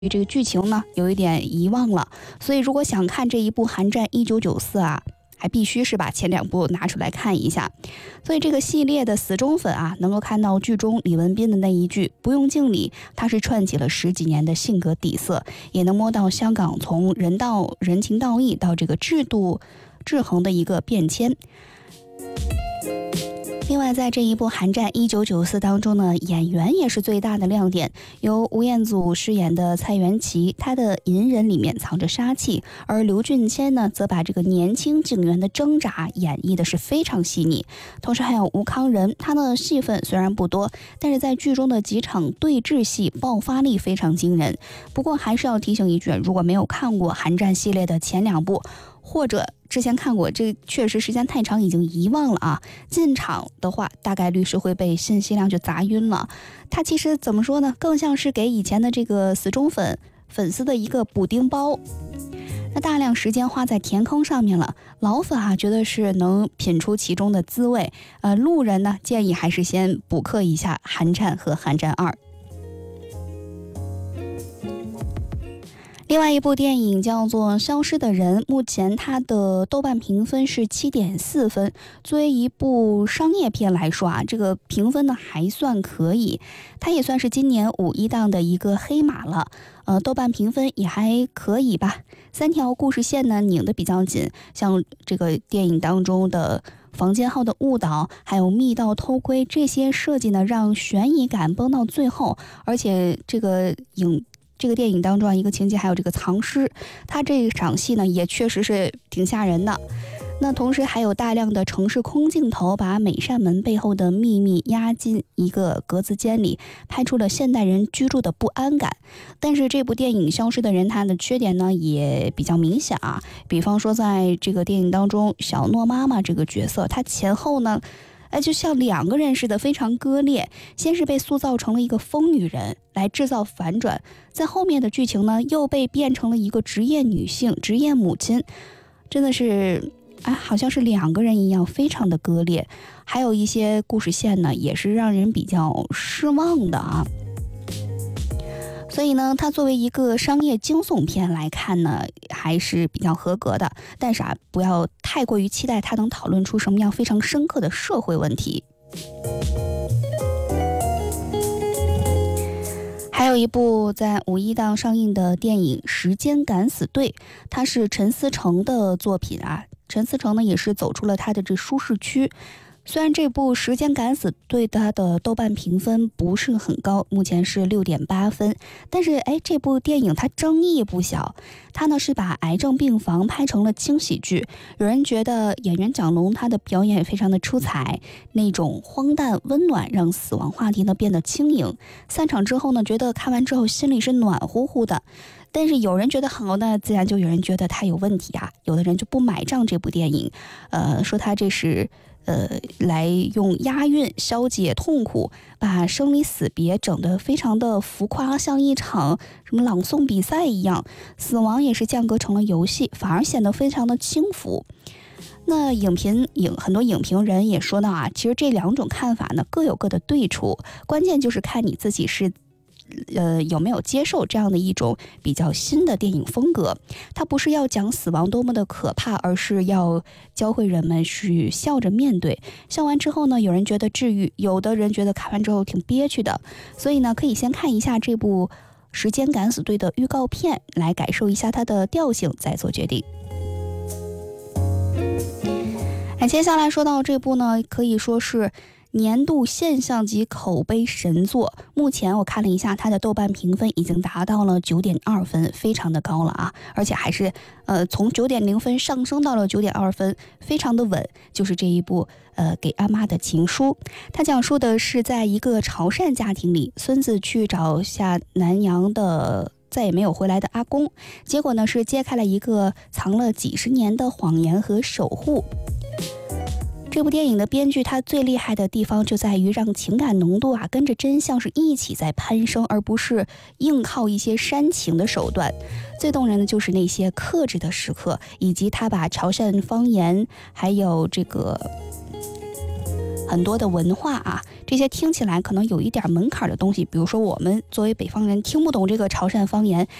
这个剧情呢有一点遗忘了，所以如果想看这一部《寒战1994》啊，还必须是把前2部拿出来看一下。所以这个系列的死忠粉啊，能够看到剧中李文斌的那一句不用敬礼，他是串起了10几年的性格底色，也能摸到香港从人情道义到这个制度制衡的一个变迁。另外，在这一部《寒战1994》当中呢，演员也是最大的亮点。由吴彦祖饰演的蔡元琪，他的隐忍里面藏着杀气，而刘俊谦呢，则把这个年轻警员的挣扎演绎的是非常细腻。同时还有吴康仁，他的戏份虽然不多，但是在剧中的几场对峙戏爆发力非常惊人。不过还是要提醒一句，如果没有看过《寒战》系列的前2部，或者之前看过，这确实时间太长，已经遗忘了啊。进场的话，大概率是会被信息量就砸晕了。它其实怎么说呢，更像是给以前的这个死忠粉丝的一个补丁包。那大量时间花在填坑上面了，老粉啊觉得是能品出其中的滋味。路人呢建议还是先补课一下《寒战》和《寒战2》。另外一部电影叫做《消失的人》，目前它的豆瓣评分是7.4分。作为一部商业片来说啊，这个评分呢还算可以，它也算是今年5·1档的一个黑马了。豆瓣评分也还可以吧。3条故事线呢拧得比较紧，像这个电影当中的房间号的误导，还有密道偷窥，这些设计呢让悬疑感崩到最后，而且这个电影当中一个情节还有这个藏尸，他这场戏呢也确实是挺吓人的。那同时还有大量的城市空镜头，把每扇门背后的秘密压进一个格子间里，拍出了现代人居住的不安感。但是这部电影《消失的人》它的缺点呢也比较明显啊，比方说在这个电影当中，小诺妈妈这个角色，她前后呢就像2个人似的，非常割裂。先是被塑造成了一个疯女人来制造反转，在后面的剧情呢又被变成了一个职业女性、职业母亲，真的是好像是2个人一样，非常的割裂。还有一些故事线呢也是让人比较失望的啊。所以呢，它作为一个商业惊悚片来看呢，还是比较合格的。但是不要太过于期待它能讨论出什么样非常深刻的社会问题。还有一部在5·1档上映的电影《时间敢死队》，它是陈思诚的作品啊。陈思诚呢也是走出了他的这舒适区。虽然这部《时间敢死队》它的豆瓣评分不是很高，目前是6.8分，但是这部电影它争议不小。它呢是把癌症病房拍成了轻喜剧，有人觉得演员蒋龙他的表演也非常的出彩，那种荒诞温暖让死亡话题呢变得轻盈。散场之后呢，觉得看完之后心里是暖乎乎的。但是有人觉得好呢，自然就有人觉得他有问题啊。有的人就不买账这部电影，说他这是来用押韵消解痛苦，把生离死别整得非常的浮夸，像一场什么朗诵比赛一样，死亡也是降格成了游戏，反而显得非常的轻浮。那很多影评人也说到啊，其实这2种看法呢各有各的对处，关键就是看你自己是有没有接受这样的一种比较新的电影风格。它不是要讲死亡多么的可怕，而是要教会人们去笑着面对。笑完之后呢，有人觉得治愈，有的人觉得看完之后挺憋屈的。所以呢，可以先看一下这部《时间敢死队》的预告片，来感受一下它的调性，再做决定。接下来说到这部呢，可以说是年度现象级口碑神作。目前我看了一下，它的豆瓣评分已经达到了9.2分，非常的高了啊！而且还是从9.0分上升到了9.2分，非常的稳。就是这一部给阿妈的情书，它讲述的是在一个潮汕家庭里，孙子去找下南洋的再也没有回来的阿公，结果呢是揭开了一个藏了几十年的谎言和守护。这部电影的编剧他最厉害的地方就在于让情感浓度跟着真相是一起在攀升，而不是硬靠一些煽情的手段。最动人的就是那些克制的时刻，以及他把潮汕方言还有这个很多的文化啊，这些听起来可能有一点门槛的东西，比如说我们作为北方人听不懂这个潮汕方言，